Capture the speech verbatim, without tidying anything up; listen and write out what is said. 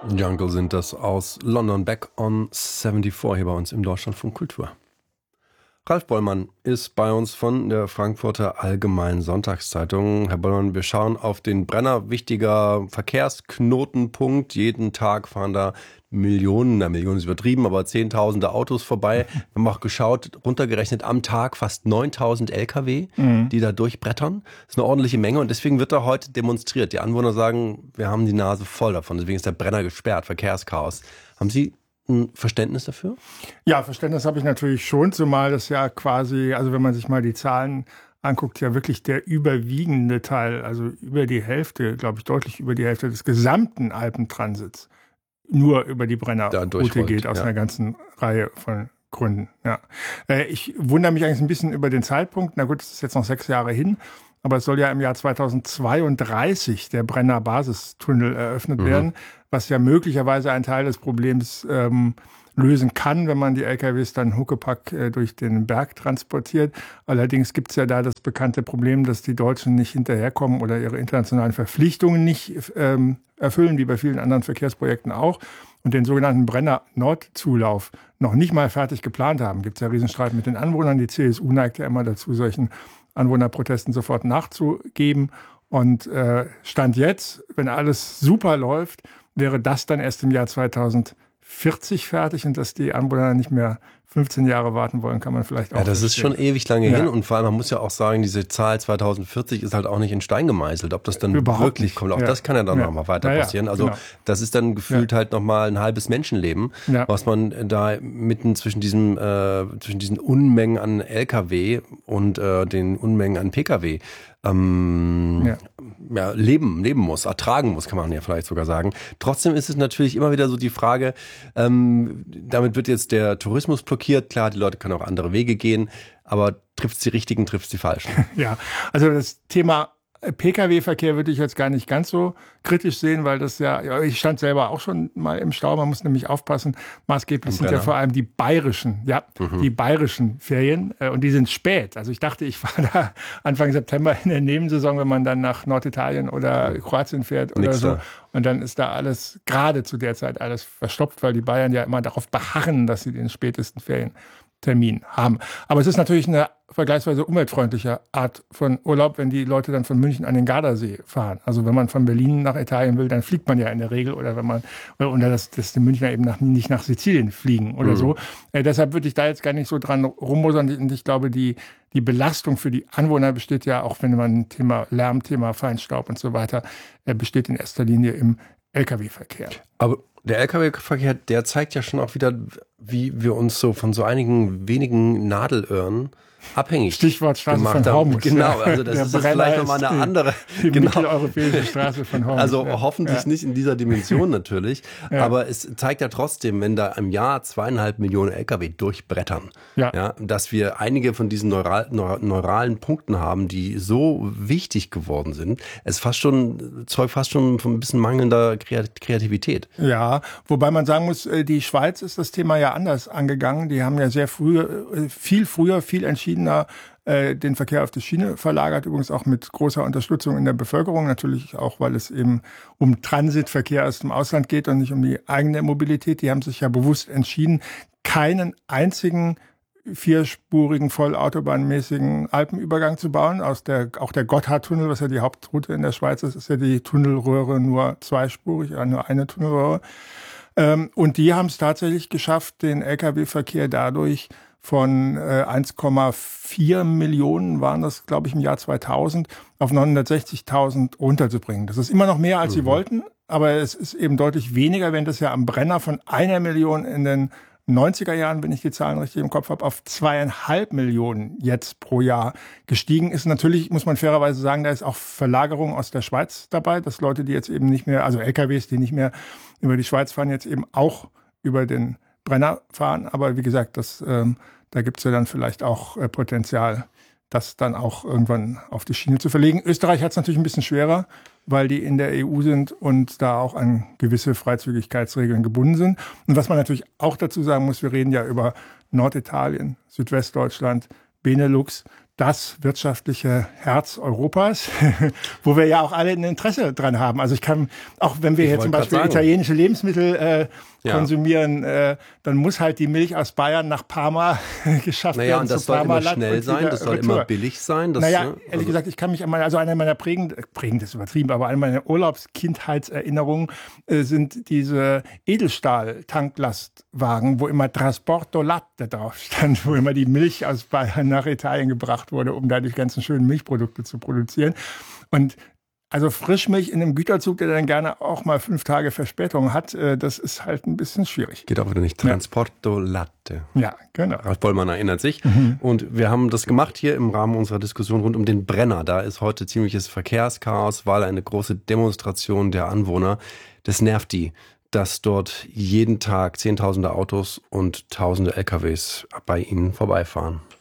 Jungle sind das aus London, Back on vierundsiebzig hier bei uns im Deutschlandfunk Kultur. Ralf Bollmann ist bei uns von der Frankfurter Allgemeinen Sonntagszeitung. Herr Bollmann, wir schauen auf den Brenner, wichtiger Verkehrsknotenpunkt. Jeden Tag fahren da Millionen, na Millionen ist übertrieben, aber Zehntausende Autos vorbei. Wir haben auch geschaut, runtergerechnet am Tag fast neuntausend L K W, mhm. die da durchbrettern. Das ist eine ordentliche Menge und deswegen wird da heute demonstriert. Die Anwohner sagen, wir haben die Nase voll davon, deswegen ist der Brenner gesperrt, Verkehrschaos. Haben Sie ein Verständnis dafür? Ja, Verständnis habe ich natürlich schon, zumal das ja quasi, also wenn man sich mal die Zahlen anguckt, ja wirklich der überwiegende Teil, also über die Hälfte, glaube ich, deutlich über die Hälfte des gesamten Alpentransits nur über die Brennerroute geht, aus ja. einer ganzen Reihe von Gründen. Ja. Ich wundere mich eigentlich ein bisschen über den Zeitpunkt. Na gut, es ist jetzt noch sechs Jahre hin, aber es soll ja im Jahr zweitausendzweiunddreißig der Brenner-Basistunnel eröffnet mhm. werden, was ja möglicherweise einen Teil des Problems ähm, lösen kann, wenn man die L K Ws dann Huckepack äh, durch den Berg transportiert. Allerdings gibt es ja da das bekannte Problem, dass die Deutschen nicht hinterherkommen oder ihre internationalen Verpflichtungen nicht ähm, erfüllen, wie bei vielen anderen Verkehrsprojekten auch. Und den sogenannten Brenner-Nord-Zulauf noch nicht mal fertig geplant haben. Gibt es ja Riesenstreit mit den Anwohnern. Die C S U neigt ja immer dazu, solchen Anwohnerprotesten sofort nachzugeben. Und äh, Stand jetzt, wenn alles super läuft, wäre das dann erst im Jahr zweitausendvierzig fertig, und dass die Anwohner nicht mehr fünfzehn Jahre warten wollen, kann man vielleicht auch Ja, das verstehen. ist schon ewig lange ja. hin, und vor allem, man muss ja auch sagen, diese Zahl zweitausendvierzig ist halt auch nicht in Stein gemeißelt, ob das dann Überhaupt wirklich nicht. kommt. Auch ja. das kann ja dann ja. nochmal weiter ja, passieren. ja, Also genau. das ist dann gefühlt ja. halt nochmal ein halbes Menschenleben, ja. was man da mitten zwischen diesem äh, zwischen diesen Unmengen an L K W und äh, den Unmengen an P K W ähm, ja. Ja, leben, leben muss, ertragen muss, kann man ja vielleicht sogar sagen. Trotzdem ist es natürlich immer wieder so die Frage, ähm, damit wird jetzt der Tourismus blockiert. Klar, die Leute können auch andere Wege gehen, aber trifft es die Richtigen, trifft es die Falschen. Ja, also das Thema P K W-Verkehr würde ich jetzt gar nicht ganz so kritisch sehen, weil das ja, ja, ich stand selber auch schon mal im Stau, man muss nämlich aufpassen, maßgeblich sind ja vor allem die bayerischen, ja, mhm. die bayerischen Ferien, äh, und die sind spät. Also ich dachte, ich fahre da Anfang September in der Nebensaison, wenn man dann nach Norditalien oder Kroatien fährt oder Nix so. Da. Und dann ist da alles, gerade zu der Zeit, alles verstopft, weil die Bayern ja immer darauf beharren, dass sie den spätesten Ferientermin haben. Aber es ist natürlich eine vergleichsweise umweltfreundliche Art von Urlaub, wenn die Leute dann von München an den Gardasee fahren. Also wenn man von Berlin nach Italien will, dann fliegt man ja in der Regel, oder wenn man, oder dass, dass die Münchner eben nach, nicht nach Sizilien fliegen oder mhm. so. Äh, deshalb würde ich da jetzt gar nicht so dran rummosern. Und ich glaube, die, die Belastung für die Anwohner besteht ja, auch wenn man Thema Lärm, Thema Feinstaub und so weiter, äh, besteht in erster Linie im L K W-Verkehr. Aber der L K W-Verkehr, der zeigt ja schon auch wieder, wie wir uns so von so einigen wenigen Nadelöhren abhängig Stichwort Straße gemacht von Hormus. Genau, also das Der ist jetzt vielleicht nochmal eine die, andere. Die genau. mitteleuropäische Straße von Hormus. Also ja. hoffentlich ja. nicht in dieser Dimension natürlich, ja. aber es zeigt ja trotzdem, wenn da im Jahr zweieinhalb Millionen L K W durchbrettern, ja. Ja, dass wir einige von diesen neural, neuralen Punkten haben, die so wichtig geworden sind. Es fast schon, zeugt fast schon von ein bisschen mangelnder Kreativität. Ja, wobei man sagen muss, die Schweiz ist das Thema ja anders angegangen. Die haben ja sehr früh, viel früher, viel entschiedener den Verkehr auf die Schiene verlagert, übrigens auch mit großer Unterstützung in der Bevölkerung, natürlich auch, weil es eben um Transitverkehr aus dem Ausland geht und nicht um die eigene Mobilität. Die haben sich ja bewusst entschieden, keinen einzigen vierspurigen, vollautobahn-mäßigen Alpenübergang zu bauen. Aus der, auch der Gotthardtunnel, was ja die Hauptroute in der Schweiz ist, ist ja die Tunnelröhre nur zweispurig, nur eine Tunnelröhre. Und die haben es tatsächlich geschafft, den L K W-Verkehr dadurch von äh, eins Komma vier Millionen waren das, glaube ich, im Jahr zweitausend auf neunhundertsechzigtausend runterzubringen. Das ist immer noch mehr, als mhm. sie wollten, aber es ist eben deutlich weniger, wenn das ja am Brenner von einer Million in den neunziger Jahren, wenn ich die Zahlen richtig im Kopf habe, auf zweieinhalb Millionen jetzt pro Jahr gestiegen ist. Natürlich muss man fairerweise sagen, da ist auch Verlagerung aus der Schweiz dabei, dass Leute, die jetzt eben nicht mehr, also L K Ws, die nicht mehr über die Schweiz fahren, jetzt eben auch über den Brenner fahren. Aber wie gesagt, das, ähm, da gibt es ja dann vielleicht auch äh, Potenzial, das dann auch irgendwann auf die Schiene zu verlegen. Österreich hat es natürlich ein bisschen schwerer, weil die in der E U sind und da auch an gewisse Freizügigkeitsregeln gebunden sind. Und was man natürlich auch dazu sagen muss, wir reden ja über Norditalien, Südwestdeutschland, Benelux. das wirtschaftliche Herz Europas, wo wir ja auch alle ein Interesse dran haben. Also ich kann, auch wenn wir Ich hier zum wollte Beispiel grad sagen. italienische Lebensmittel äh, Ja. konsumieren, äh, dann muss halt die Milch aus Bayern nach Parma geschafft Naja, werden. und das zu soll immer Parmalat schnell und sein, wieder das soll retour. immer billig sein. Das, Naja, ne? ehrlich Also- gesagt, ich kann mich an meine, also eine meiner prägend, prägend ist übertrieben, aber eine meiner Urlaubskindheitserinnerungen äh, sind diese Edelstahl-Tanklastwagen, wo immer Trasporto Latte drauf stand, wo immer die Milch aus Bayern nach Italien gebracht wurde, um da die ganzen schönen Milchprodukte zu produzieren. Und also Frischmilch in einem Güterzug, der dann gerne auch mal fünf Tage Verspätung hat, äh, das ist halt ein bisschen schwierig. Geht auch wieder nicht. Transporto Latte. Ja, genau. Ralf Bollmann erinnert sich. Mhm. Und wir haben das gemacht hier im Rahmen unserer Diskussion rund um den Brenner. Da ist heute ziemliches Verkehrschaos, weil eine große Demonstration der Anwohner. Das nervt die, dass dort jeden Tag Zehntausende Autos und Tausende L K Ws bei ihnen vorbeifahren.